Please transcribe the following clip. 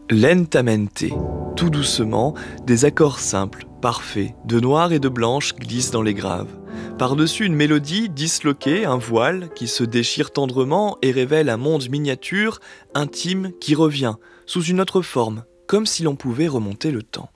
Lentamente, tout doucement, des accords simples, parfaits, de noir et de blanche glissent dans les graves. Par-dessus une mélodie disloquée, un voile qui se déchire tendrement et révèle un monde miniature, intime, qui revient, sous une autre forme, comme si l'on pouvait remonter le temps.